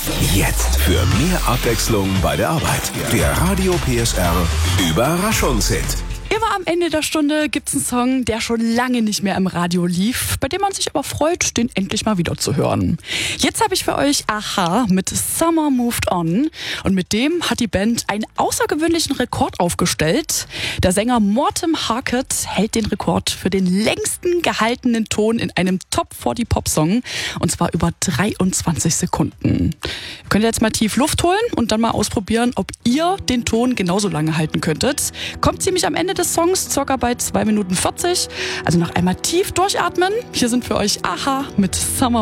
Jetzt für mehr Abwechslung bei der Arbeit. Der Radio PSR Überraschungshit. Immer am Ende der Stunde gibt's einen Song, der schon lange nicht mehr im Radio lief, bei dem man sich aber freut, den endlich mal wieder zu hören. Jetzt habe ich für euch a-ha mit Summer Moved On und mit dem hat die Band einen außergewöhnlichen Rekord aufgestellt. Der Sänger Morten Harket hält den Rekord für den längsten gehaltenen Ton in einem Top 40 Pop-Song und zwar über 23 Sekunden. Könnt ihr jetzt mal tief Luft holen und dann mal ausprobieren, ob ihr den Ton genauso lange halten könntet. Kommt ziemlich am Ende des Songs, circa bei 2 Minuten 40. Also noch einmal tief durchatmen. Hier sind für euch a-ha mit Summer